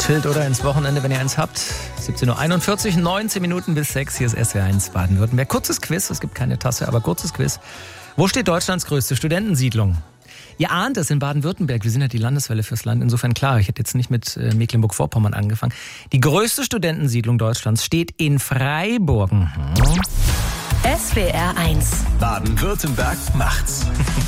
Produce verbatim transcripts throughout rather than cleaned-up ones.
gechillt oder ins Wochenende, wenn ihr eins habt. siebzehn Uhr einundvierzig, neunzehn Minuten bis sechs. Hier ist S W R eins Baden-Württemberg. Kurzes Quiz, es gibt keine Tasse, aber kurzes Quiz. Wo steht Deutschlands größte Studentensiedlung? Ihr ahnt es, in Baden-Württemberg. Wir sind ja die Landeswelle fürs Land. Insofern klar, ich hätte jetzt nicht mit äh, Mecklenburg-Vorpommern angefangen. Die größte Studentensiedlung Deutschlands steht in Freiburg. Mhm. S W R eins. Baden-Württemberg macht's.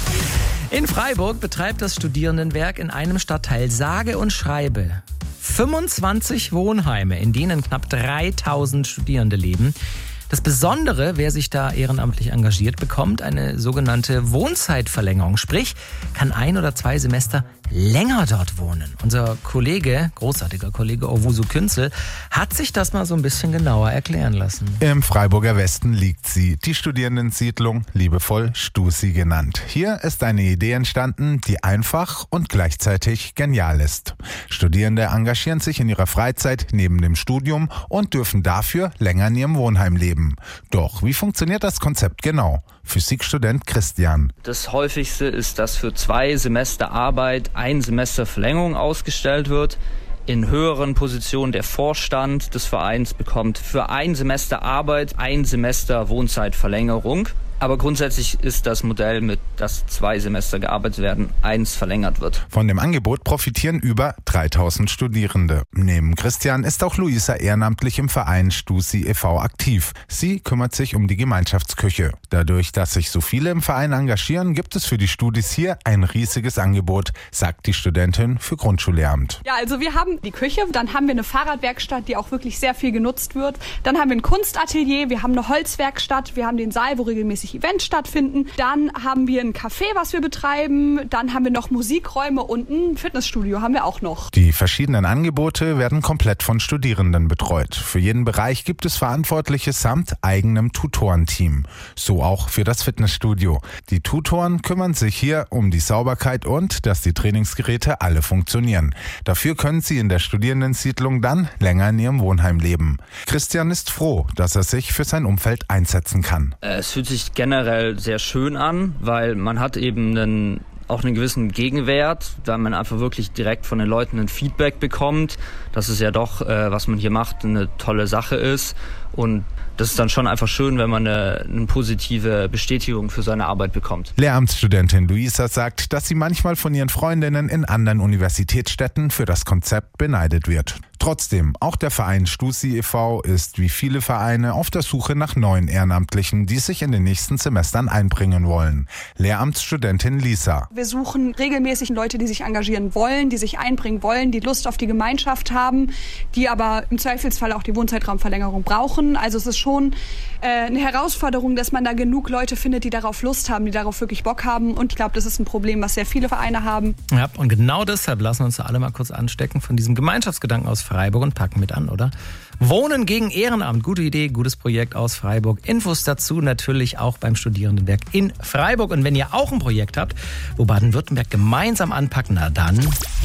In Freiburg betreibt das Studierendenwerk in einem Stadtteil sage und schreibe fünfundzwanzig Wohnheime, in denen knapp dreitausend Studierende leben. Das Besondere, wer sich da ehrenamtlich engagiert, bekommt eine sogenannte Wohnzeitverlängerung. Sprich, kann ein oder zwei Semester länger dort wohnen. Unser Kollege, großartiger Kollege Owusu Künzel, hat sich das mal so ein bisschen genauer erklären lassen. Im Freiburger Westen liegt sie, die Studierendensiedlung, liebevoll Stusi genannt. Hier ist eine Idee entstanden, die einfach und gleichzeitig genial ist. Studierende engagieren sich in ihrer Freizeit neben dem Studium und dürfen dafür länger in ihrem Wohnheim leben. Doch wie funktioniert das Konzept genau? Physikstudent Christian. Das häufigste ist, dass für zwei Semester Arbeit ein Semester Verlängerung ausgestellt wird. In höheren Positionen der Vorstand des Vereins bekommt für ein Semester Arbeit ein Semester Wohnzeitverlängerung. Aber grundsätzlich ist das Modell, mit dass zwei Semester gearbeitet werden, eins verlängert wird. Von dem Angebot profitieren über dreitausend Studierende. Neben Christian ist auch Luisa ehrenamtlich im Verein Stusi e V aktiv. Sie kümmert sich um die Gemeinschaftsküche. Dadurch, dass sich so viele im Verein engagieren, gibt es für die Studis hier ein riesiges Angebot, sagt die Studentin für Grundschullehramt. Ja, also wir haben die Küche, dann haben wir eine Fahrradwerkstatt, die auch wirklich sehr viel genutzt wird. Dann haben wir ein Kunstatelier, wir haben eine Holzwerkstatt, wir haben den Saal, wo regelmäßig Events stattfinden. Dann haben wir ein Café, was wir betreiben. Dann haben wir noch Musikräume und ein Fitnessstudio haben wir auch noch. Die verschiedenen Angebote werden komplett von Studierenden betreut. Für jeden Bereich gibt es Verantwortliche samt eigenem Tutorenteam. So auch für das Fitnessstudio. Die Tutoren kümmern sich hier um die Sauberkeit und dass die Trainingsgeräte alle funktionieren. Dafür können sie in der Studierendensiedlung dann länger in ihrem Wohnheim leben. Christian ist froh, dass er sich für sein Umfeld einsetzen kann. Es fühlt sich generell sehr schön an, weil man hat eben einen, auch einen gewissen Gegenwert, da man einfach wirklich direkt von den Leuten ein Feedback bekommt, dass es ja doch, äh, was man hier macht, eine tolle Sache ist. Und das ist dann schon einfach schön, wenn man eine, eine positive Bestätigung für seine Arbeit bekommt. Lehramtsstudentin Luisa sagt, dass sie manchmal von ihren Freundinnen in anderen Universitätsstädten für das Konzept beneidet wird. Trotzdem, auch der Verein Stusi e V ist wie viele Vereine auf der Suche nach neuen Ehrenamtlichen, die sich in den nächsten Semestern einbringen wollen. Lehramtsstudentin Lisa. Wir suchen regelmäßig Leute, die sich engagieren wollen, die sich einbringen wollen, die Lust auf die Gemeinschaft haben, die aber im Zweifelsfall auch die Wohnzeitraumverlängerung brauchen. Also es ist schon äh, eine Herausforderung, dass man da genug Leute findet, die darauf Lust haben, die darauf wirklich Bock haben. Und ich glaube, das ist ein Problem, was sehr viele Vereine haben. Ja, und genau deshalb lassen wir uns alle mal kurz anstecken von diesem Gemeinschaftsgedanken aus Freiburg und packen mit an, oder? Wohnen gegen Ehrenamt. Gute Idee, gutes Projekt aus Freiburg. Infos dazu natürlich auch beim Studierendenwerk in Freiburg. Und wenn ihr auch ein Projekt habt, wo Baden-Württemberg gemeinsam anpackt, na dann...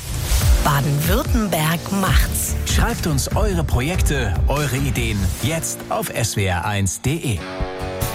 Baden-Württemberg macht's. Schreibt uns eure Projekte, eure Ideen jetzt auf s w r eins punkt d e.